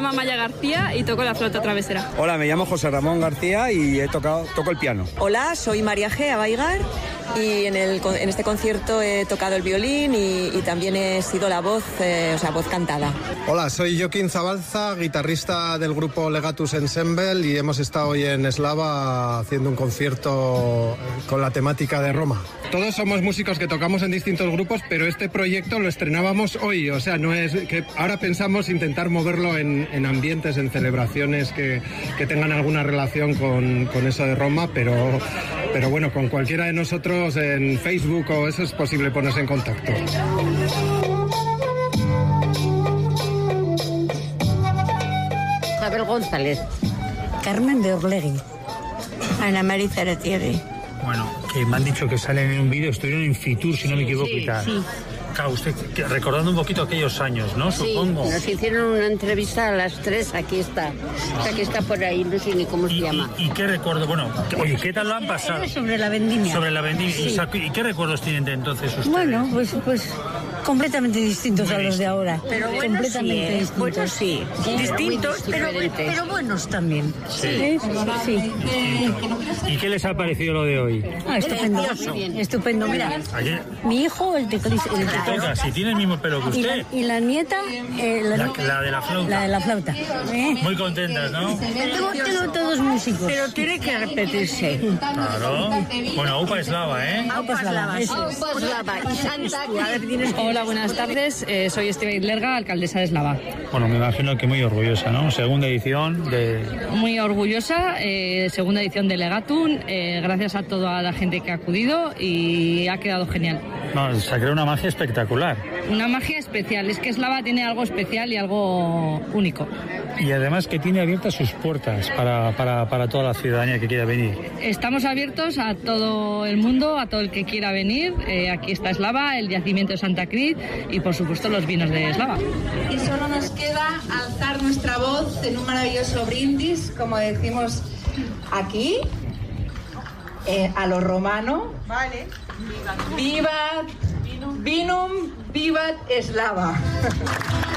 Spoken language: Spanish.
llamo Amaya García y toco la flauta travesera. Hola, me llamo José Ramón García y toco el piano. Hola, soy María G. Abaigar y en este concierto he tocado el violín y también he sido la voz, voz cantada. Hola, soy Joaquín Zabalza, guitarrista del grupo Legatus Ensemble y hemos estado hoy en Eslava haciendo un concierto con la temática de Roma. Todos somos músicos que tocamos en distintos grupos, pero este proyecto lo estrenábamos hoy, o sea, no es que ahora pensamos intentar moverlo en ambientes, en celebraciones que tengan alguna relación con eso de Roma, pero bueno, con cualquiera de nosotros en Facebook o eso es posible ponerse en contacto. Isabel González. Carmen de Orlegui. Ana María Zaratiegui. Bueno, que me han dicho que salen en un vídeo, estuvieron en Fitur, si no me equivoco, y tal. Sí. Claro, usted recordando un poquito aquellos años, ¿no? Sí, Supongo. nos hicieron una entrevista a las 3, aquí está. Aquí está por ahí, no sé ni cómo se llama. ¿Y qué recuerdo? Bueno, oye, ¿qué tal lo han pasado? Sobre la vendimia. Sobre la vendimia. Sí. ¿Y qué recuerdos tienen de entonces ustedes? Bueno, pues completamente distintos a los de ahora. Pero buenos completamente sí, distintos. Buenos sí. Distintos, pero buenos también. Sí. Sí. ¿Y qué les ha parecido lo de hoy? Estupendo. Estupendo, mira. Ayer, Mi hijo, el teclista. toca, si tiene el mismo pelo que usted. Y la nieta, La de la flauta. La de la flauta. Muy contentas, ¿no? Tengo todos músicos. Pero tiene que repetirse. Claro. Bueno, Aupa Eslava, ¿eh? Aupa Eslava, eso. Aupa Eslava. Y Santa Cruz. Hola, buenas tardes. Soy Estibaliz Lerga, alcaldesa de Eslava. Bueno, me imagino que muy orgullosa, ¿no? Segunda edición de... Muy orgullosa, segunda edición de Legatun, gracias a toda la gente que ha acudido y ha quedado genial. No, se ha creado una magia espectacular. Una magia especial, es que Eslava tiene algo especial y algo único. Y además que tiene abiertas sus puertas para toda la ciudadanía que quiera venir. Estamos abiertos a todo el mundo, a todo el que quiera venir. Aquí está Eslava, el yacimiento de Santa Cruz y por supuesto los vinos de Eslava. Y solo nos queda alzar nuestra voz en un maravilloso brindis, como decimos aquí, a lo romano. Vale. Vivat Vinum, vivat Eslava.